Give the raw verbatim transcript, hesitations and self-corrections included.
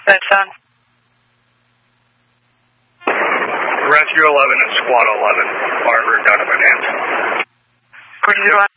That's on. Rescue eleven and Squad eleven, Barbara Donovan Hanson. Cruise zero